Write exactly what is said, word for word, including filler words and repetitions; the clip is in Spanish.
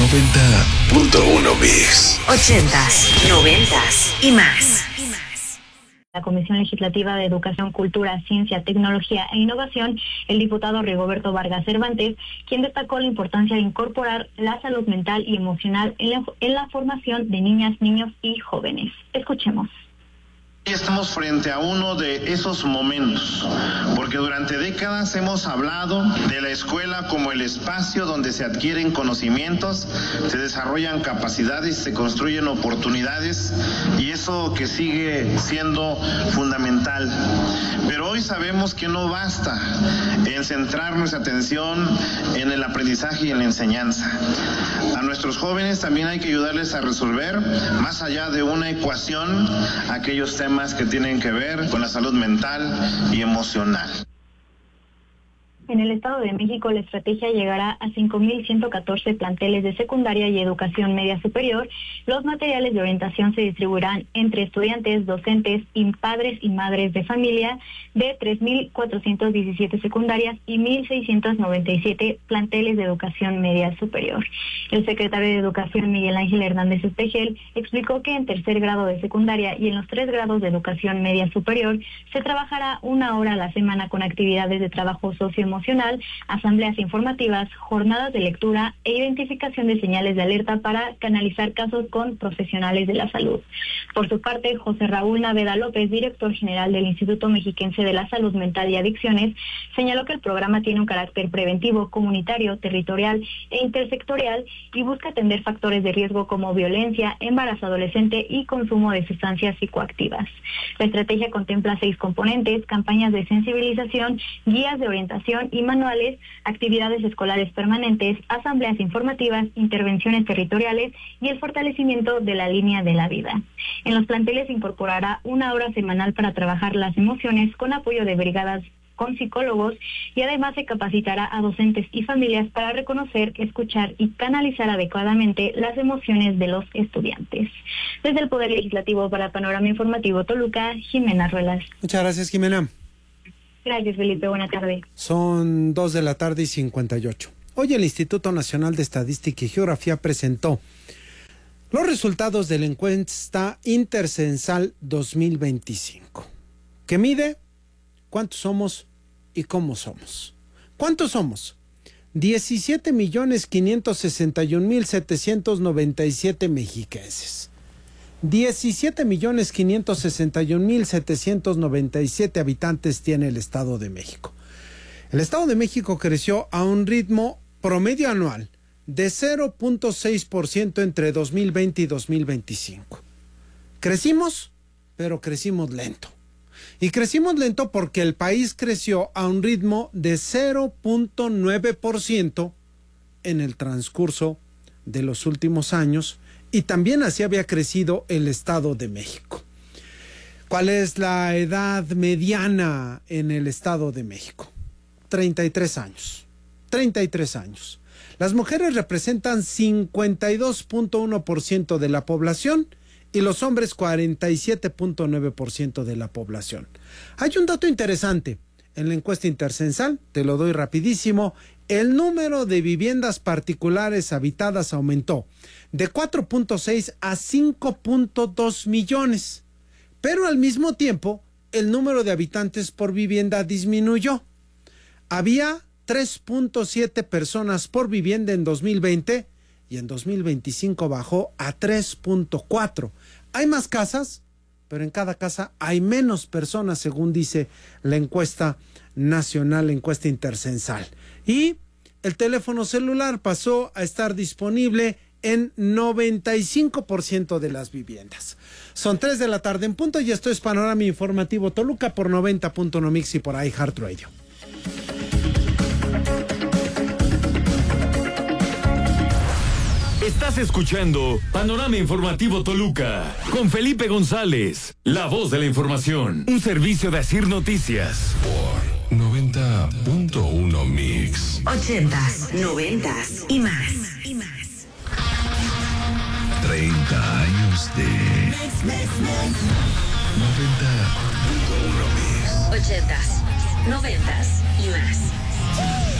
noventa punto uno Mix. Ochentas, noventas y más. La Comisión Legislativa de Educación, Cultura, Ciencia, Tecnología e Innovación, el diputado Rigoberto Vargas Cervantes, quien destacó la importancia de incorporar la salud mental y emocional en la, en la formación de niñas, niños y jóvenes. Escuchemos. Estamos frente a uno de esos momentos, porque durante décadas hemos hablado de la escuela como el espacio donde se adquieren conocimientos, se desarrollan capacidades, se construyen oportunidades, y eso que sigue siendo fundamental. Pero hoy sabemos que no basta en centrar nuestra atención en el aprendizaje y en la enseñanza. A nuestros jóvenes también hay que ayudarles a resolver, más allá de una ecuación, aquellos temas que tienen que ver con la salud mental y emocional. En el Estado de México, la estrategia llegará a cinco mil ciento catorce planteles de secundaria y educación media superior. Los materiales de orientación se distribuirán entre estudiantes, docentes y padres y madres de familia de tres mil cuatrocientas diecisiete secundarias y mil seiscientos noventa y siete planteles de educación media superior. El secretario de Educación, Miguel Ángel Hernández Espejel, explicó que en tercer grado de secundaria y en los tres grados de educación media superior se trabajará una hora a la semana con actividades de trabajo socioemocional emocional, asambleas informativas, jornadas de lectura e identificación de señales de alerta para canalizar casos con profesionales de la salud. Por su parte, José Raúl Naveda López, director general del Instituto Mexiquense de la Salud Mental y Adicciones, señaló que el programa tiene un carácter preventivo, comunitario, territorial e intersectorial y busca atender factores de riesgo como violencia, embarazo adolescente y consumo de sustancias psicoactivas. La estrategia contempla seis componentes: campañas de sensibilización, guías de orientación y manuales, actividades escolares permanentes, asambleas informativas, intervenciones territoriales y el fortalecimiento de la línea de la vida. En los planteles se incorporará una hora semanal para trabajar las emociones con apoyo de brigadas con psicólogos, y además se capacitará a docentes y familias para reconocer, escuchar y canalizar adecuadamente las emociones de los estudiantes. Desde el Poder Legislativo para Panorama Informativo Toluca, Jimena Ruelas. Muchas gracias, Jimena. Gracias, Felipe. Buena tarde. Son dos de la tarde y cincuenta y ocho. Hoy el Instituto Nacional de Estadística y Geografía presentó los resultados de la encuesta intercensal dos mil veinticinco, que mide cuántos somos y cómo somos. ¿Cuántos somos? diecisiete millones quinientos sesenta y un mil setecientos noventa y siete mexiquenses. diecisiete millones quinientos sesenta y un mil setecientos noventa y siete habitantes tiene el Estado de México. El Estado de México creció a un ritmo promedio anual de cero punto seis por ciento entre dos mil veinte y dos mil veinticinco. Crecimos, pero crecimos lento. Y crecimos lento porque el país creció a un ritmo de cero punto nueve por ciento en el transcurso de los últimos años, y también así había crecido el Estado de México. ¿Cuál es la edad mediana en el Estado de México? treinta y tres años. treinta y tres años. Las mujeres representan cincuenta y dos punto uno por ciento de la población y los hombres cuarenta y siete punto nueve por ciento de la población. Hay un dato interesante. En la encuesta intercensal, te lo doy rapidísimo, el número de viviendas particulares habitadas aumentó de cuatro punto seis a cinco punto dos millones, pero al mismo tiempo el número de habitantes por vivienda disminuyó. Había tres punto siete personas por vivienda en dos mil veinte y en dos mil veinticinco bajó a tres punto cuatro. Hay más casas, pero en cada casa hay menos personas, según dice la encuesta nacional, la encuesta intercensal. Y el teléfono celular pasó a estar disponible en noventa y cinco por ciento de las viviendas. Son tres de la tarde en punto y esto es Panorama Informativo Toluca por noventa punto uno Mix y por iHeartRadio. Estás escuchando Panorama Informativo Toluca con Felipe González, la voz de la información, un servicio de Asir Noticias. Por noventa punto uno Mix. Ochentas, noventas y más. Y más. treinta años de noventa punto uno Mix. Ochentas, noventas y más.